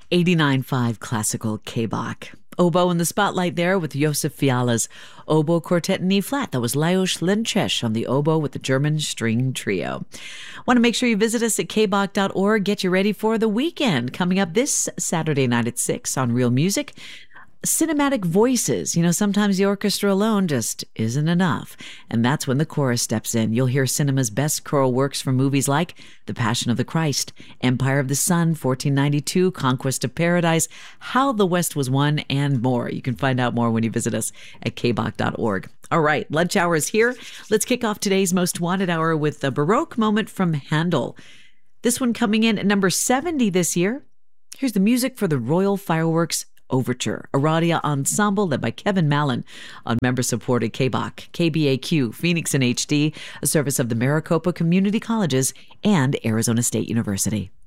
89.5 Classical K-Bach. Oboe in the spotlight there with Josef Fiala's Oboe Quartet in E-flat. That was Lajos Lenčeš on the oboe with the German string trio. Want to make sure you visit us at kbach.org. Get you ready for the weekend. Coming up this Saturday night at 6 on Real Music. Cinematic voices. You know, sometimes the orchestra alone just isn't enough. And that's when the chorus steps in. You'll hear cinema's best choral works from movies like The Passion of the Christ, Empire of the Sun, 1492, Conquest of Paradise, How the West Was Won, and more. You can find out more when you visit us at kbach.org. All right, lunch hour is here. Let's kick off today's Most Wanted Hour with a Baroque moment from Handel. This one coming in at number 70 this year. Here's the music for the Royal Fireworks Overture, a radia ensemble led by Kevin Mallon on member-supported K-Bach, KBAQ, Phoenix in HD, a service of the Maricopa Community Colleges and Arizona State University.